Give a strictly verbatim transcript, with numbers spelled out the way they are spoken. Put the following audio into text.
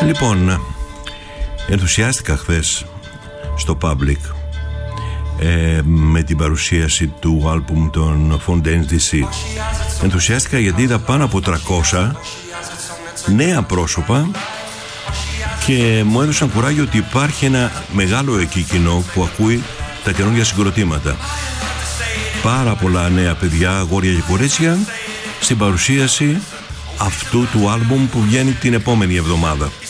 Λοιπόν, ενθουσιάστηκα χθες στο Public ε, με την παρουσίαση του άλμπουμ των Fontaines ντι σι. Ενθουσιάστηκα γιατί είδα πάνω από τριακόσια νέα πρόσωπα και μου έδωσαν κουράγιο ότι υπάρχει ένα μεγάλο εκεί κοινό που ακούει τα καινούργια συγκροτήματα. Πάρα πολλά νέα παιδιά, αγόρια και κορίτσια στην παρουσίαση αυτού του άλμπουμ που βγαίνει την επόμενη εβδομάδα.